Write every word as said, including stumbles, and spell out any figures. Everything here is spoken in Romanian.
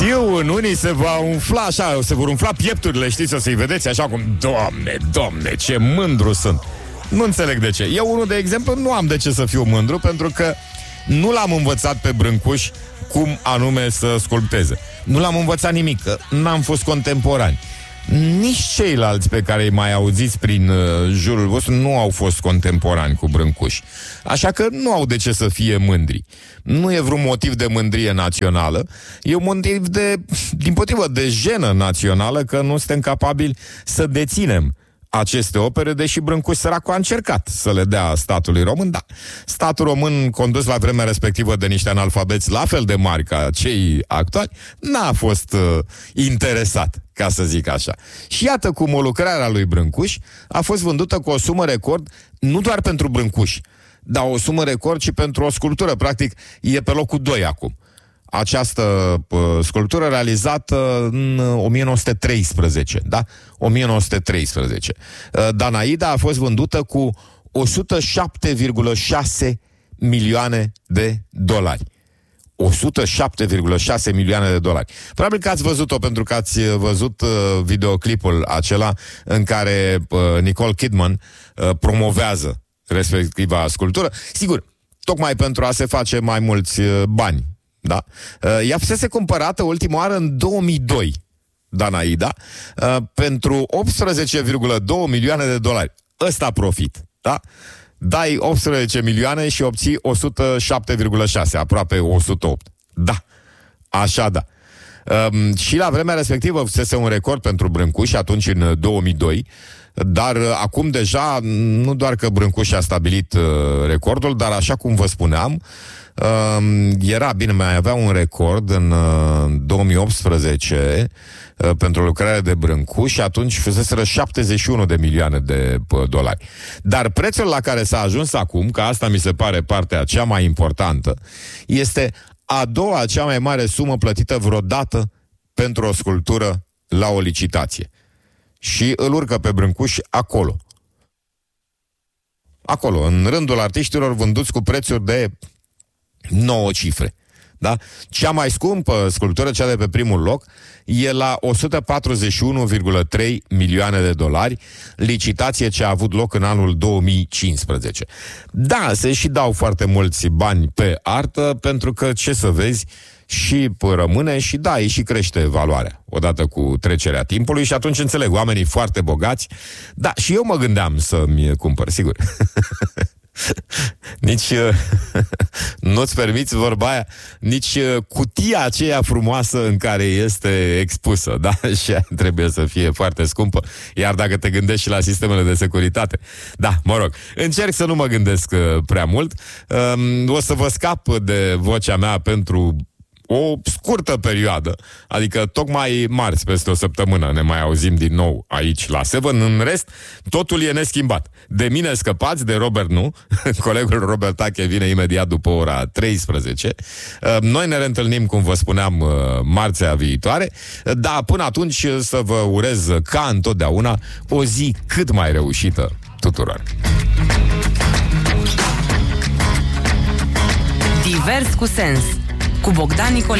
Știu, în unii se va umfla așa, se vor umfla piepturile, știți, o să-i vedeți așa cum, Doamne, Doamne, ce mândru sunt. Nu înțeleg de ce. Eu, unul de exemplu, nu am de ce să fiu mândru, pentru că nu l-am învățat pe Brâncuș cum anume să sculpteze. Nu l-am învățat nimic, că n-am fost contemporani. Nici ceilalți pe care îi mai auziți prin uh, jurul vostru nu au fost contemporani cu Brâncuș. Așa că nu au de ce să fie mândri. Nu e vreun motiv de mândrie națională, e un motiv de, dimpotrivă, de jenă națională, că nu suntem capabili să deținem aceste opere, deși Brâncuș săracul a încercat să le dea statului român. Da, statul român, condus la vremea respectivă de niște analfabeți la fel de mari ca cei actuali, n-a fost uh, interesat, ca să zic așa. Și iată cum o lucrare a lui Brâncuș a fost vândută cu o sumă record, nu doar pentru Brâncuș, dar o sumă record și pentru o sculptură. Practic, e pe locul doi acum. Această uh, sculptură realizată în o mie nouă sute treisprezece, da? o mie nouă sute treisprezece. Uh, Danaida a fost vândută cu o sută șapte virgulă șase milioane de dolari. o sută șapte virgulă șase milioane de dolari. Probabil că ați văzut-o, pentru că ați văzut uh, videoclipul acela în care uh, Nicole Kidman uh, promovează respectiva sculptură. Sigur, tocmai pentru a se face mai mulți uh, bani. Da? Uh, ea fusese cumpărată ultima oară în două mii doi, Danaida, uh, pentru optsprezece virgulă doi milioane de dolari. Ăsta profit, da? Dai optsprezece milioane și obții o sută șapte virgulă șase, aproape o sută opt. Da, așa da. Um, și la vremea respectivă fusese un record pentru Brâncuș, atunci în două mii doi, dar uh, acum deja, nu doar că Brâncuș a stabilit uh, recordul, dar așa cum vă spuneam, uh, era, bine, mai avea un record în uh, două mii optsprezece uh, pentru lucrarea de Brâncuș și atunci fuseseră șaptezeci și unu de milioane de uh, dolari. Dar prețul la care s-a ajuns acum, că asta mi se pare partea cea mai importantă, este a doua cea mai mare sumă plătită vreodată pentru o sculptură la o licitație. Și îl urcă pe Brâncuș acolo. Acolo, în rândul artiștilor vânduți cu prețuri de nouă cifre. Da? Cea mai scumpă sculptură, cea de pe primul loc, e la o sută patruzeci și unu virgulă trei milioane de dolari, licitație ce a avut loc în anul două mii cincisprezece. Da, se și dau foarte mulți bani pe artă, pentru că, ce să vezi, și rămâne și da, și crește valoarea odată cu trecerea timpului și atunci înțeleg, oamenii foarte bogați, da, și eu mă gândeam să-mi cumpăr, sigur. Nici nu-ți permiți, vorba aia, nici cutia aceea frumoasă în care este expusă, da? Și trebuie să fie foarte scumpă, iar dacă te gândești și la sistemele de securitate. Da, mă rog, încerc să nu mă gândesc prea mult. O să vă scap de vocea mea pentru o scurtă perioadă, adică tocmai marți, peste o săptămână, ne mai auzim din nou aici la Seven. În rest, totul e neschimbat. De mine scăpați, de Robert nu. Colegul Robert Tache vine imediat după ora treisprezece. Noi ne reîntâlnim, cum vă spuneam, marțea viitoare. Da, până atunci să vă urez, ca întotdeauna, o zi cât mai reușită tuturor. Divers cu sens, cu Bogdan Nicolae.